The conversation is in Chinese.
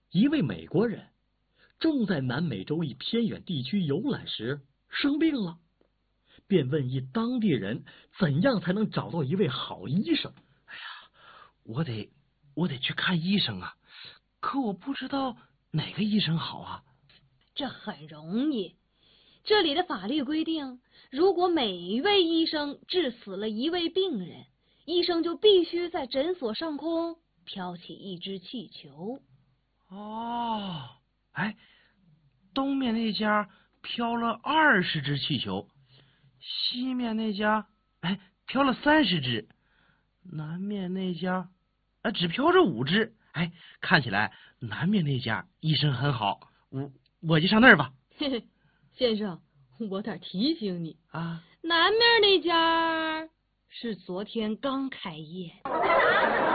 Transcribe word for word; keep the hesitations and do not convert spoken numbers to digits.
一位美国人正在南美洲一偏远地区游览时生病了，便问一当地人怎样才能找到一位好医生。 哎呀，我得我得去看医生啊，可我不知道哪个医生好啊。 这很容易，这里的法律规定，如果每一位医生治死了一位病人，医生就必须在诊所上空飘起一只气球。 哦，哎，东面那家飘了二十只气球，西面那家哎飘了三十只，南面那家啊只飘着五只。哎，看起来南面那家医生很好，我我就上那儿吧。 嘿嘿，先生，我得提醒你啊， 南面那家是昨天刚开业。